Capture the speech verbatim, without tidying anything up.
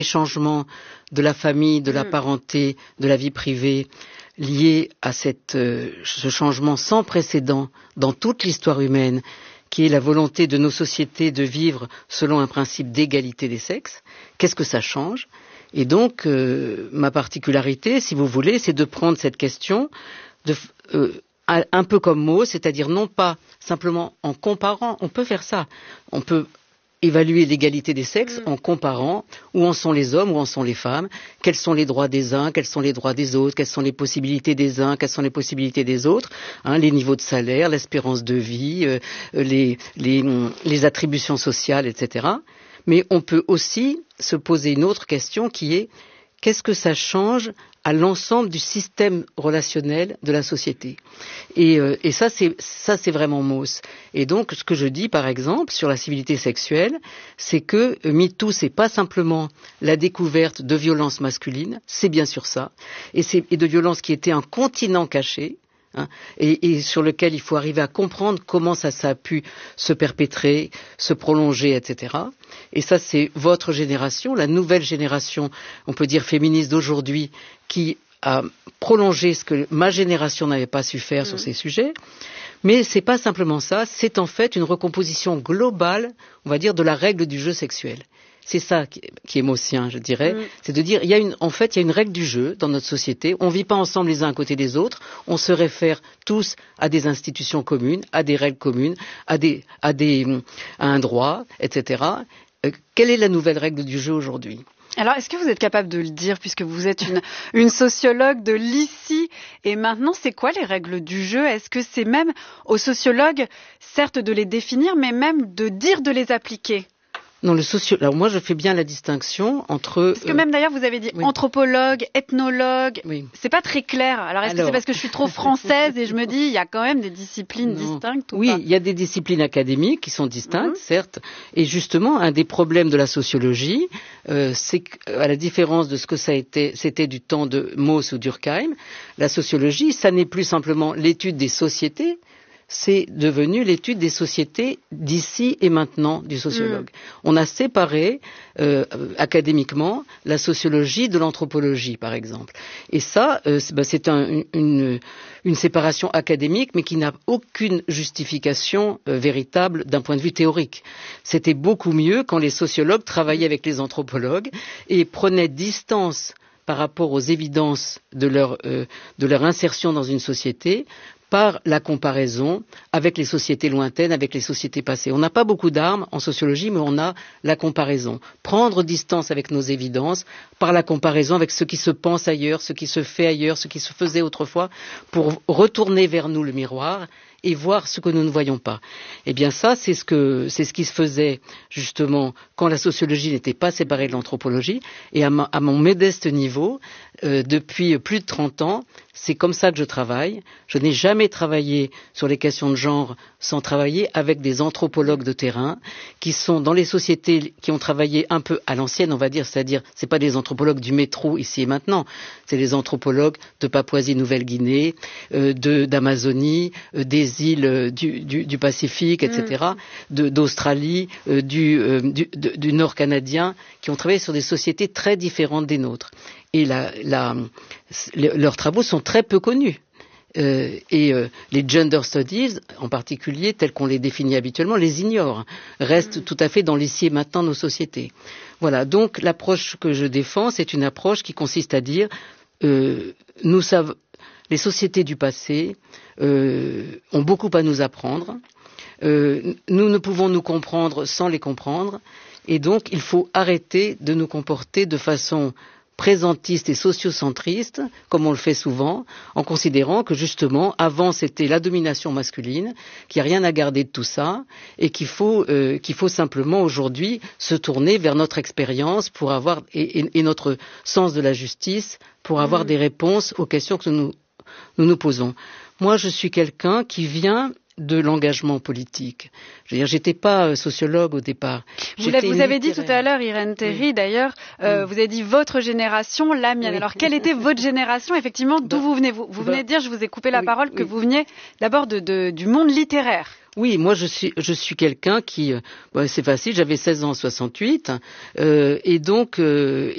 changements de la famille, de la parenté, de la vie privée, liés à cette, euh, ce changement sans précédent dans toute l'histoire humaine, qui est la volonté de nos sociétés de vivre selon un principe d'égalité des sexes. Qu'est-ce que ça change? Et donc, euh, ma particularité, si vous voulez, c'est de prendre cette question de, euh, un peu comme mot, c'est-à-dire non pas simplement en comparant, on peut faire ça, on peut évaluer l'égalité des sexes mmh. en comparant où en sont les hommes, où en sont les femmes, quels sont les droits des uns, quels sont les droits des autres, quelles sont les possibilités des uns, quelles sont les possibilités des autres, hein, les niveaux de salaire, l'espérance de vie, euh, les, les, les attributions sociales, et cetera. Mais on peut aussi se poser une autre question qui est qu'est-ce que ça change à l'ensemble du système relationnel de la société. Et, euh, et ça, c'est, ça, c'est vraiment Mauss. Et donc, ce que je dis, par exemple, sur la civilité sexuelle, c'est que euh, MeToo, c'est pas simplement la découverte de violences masculines, c'est bien sûr ça, et, c'est, et de violences qui étaient un continent caché, Hein, et, et sur lequel il faut arriver à comprendre comment ça, ça a pu se perpétrer, se prolonger, et cetera. Et ça, c'est votre génération, la nouvelle génération, on peut dire féministe d'aujourd'hui, qui a prolongé ce que ma génération n'avait pas su faire mmh. sur ces sujets. Mais c'est pas simplement ça, c'est en fait une recomposition globale, on va dire, de la règle du jeu sexuel. C'est ça qui est maussien, je dirais. Mmh. C'est de dire, il y a une, en fait, il y a une règle du jeu dans notre société. On ne vit pas ensemble les uns à côté des autres. On se réfère tous à des institutions communes, à des règles communes, à des, à des, à un droit, et cetera. Euh, quelle est la nouvelle règle du jeu aujourd'hui? Alors, est-ce que vous êtes capable de le dire, puisque vous êtes une, une sociologue de l'ici et maintenant, c'est quoi les règles du jeu? Est-ce que c'est même aux sociologues, certes, de les définir, mais même de dire de les appliquer? Non, le socio... Alors moi, je fais bien la distinction entre... Parce que même d'ailleurs, vous avez dit oui. anthropologue, ethnologue, oui. c'est pas très clair. Alors, est-ce Alors... que c'est parce que je suis trop française et je me dis, il y a quand même des disciplines non. distinctes ou Oui, pas il y a des disciplines académiques qui sont distinctes, mmh. certes. Et justement, un des problèmes de la sociologie, euh, c'est qu'à la différence de ce que ça a été, c'était du temps de Mauss ou Durkheim, la sociologie, ça n'est plus simplement l'étude des sociétés, c'est devenu l'étude des sociétés d'ici et maintenant du sociologue. Mmh. On a séparé euh, académiquement la sociologie de l'anthropologie, par exemple. Et ça, euh, c'est, ben, c'est un, une, une séparation académique, mais qui n'a aucune justification euh, véritable d'un point de vue théorique. C'était beaucoup mieux quand les sociologues travaillaient avec les anthropologues et prenaient distance par rapport aux évidences de leur, euh, de leur insertion dans une société, par la comparaison avec les sociétés lointaines, avec les sociétés passées. On n'a pas beaucoup d'armes en sociologie, mais on a la comparaison. Prendre distance avec nos évidences par la comparaison avec ce qui se pense ailleurs, ce qui se fait ailleurs, ce qui se faisait autrefois, pour retourner vers nous le miroir et voir ce que nous ne voyons pas. Eh bien ça, c'est ce que, c'est ce qui se faisait justement quand la sociologie n'était pas séparée de l'anthropologie. Et à, ma, à mon modeste niveau, euh, depuis plus de trente ans, c'est comme ça que je travaille. Je n'ai jamais travaillé sur les questions de genre sans travailler avec des anthropologues de terrain qui sont dans les sociétés qui ont travaillé un peu à l'ancienne, on va dire, c'est-à-dire c'est pas des anthropologues du métro ici et maintenant, c'est des anthropologues de Papouasie-Nouvelle-Guinée, euh, de, d'Amazonie, euh, des îles euh, du, du, du Pacifique, et cetera, mmh. de, d'Australie, euh, du, euh, du, de, du Nord canadien, qui ont travaillé sur des sociétés très différentes des nôtres. Et la, la, le, leurs travaux sont très peu connus. Euh, et euh, les gender studies, en particulier, tels qu'on les définit habituellement, les ignorent, restent mmh. tout à fait dans l'ici et maintenant de nos sociétés. Voilà, donc l'approche que je défends, c'est une approche qui consiste à dire, euh, nous savons, les sociétés du passé euh, ont beaucoup à nous apprendre, euh, nous ne pouvons nous comprendre sans les comprendre, et donc il faut arrêter de nous comporter de façon présentiste et sociocentriste, comme on le fait souvent, en considérant que justement, avant c'était la domination masculine, qu'il n'y a rien à garder de tout ça, et qu'il faut, euh, qu'il faut simplement aujourd'hui se tourner vers notre expérience pour avoir, et, et, et notre sens de la justice, pour avoir mmh. des réponses aux questions que nous nous, nous posons. Moi, je suis quelqu'un qui vient de l'engagement politique. Je veux dire, j'étais pas sociologue au départ. Vous, vous avez dit tout à l'heure, Irène Théry, oui. d'ailleurs, euh, oui. vous avez dit votre génération, la mienne. Oui. Alors, quelle était votre génération, effectivement, d'où bah, vous venez? Vous, vous bah, venez de dire, je vous ai coupé la oui, parole, que oui. vous veniez d'abord de, de, du monde littéraire. Oui, moi je suis je suis quelqu'un qui, euh, bah, c'est facile, j'avais seize ans en soixante-huit, euh, et donc euh,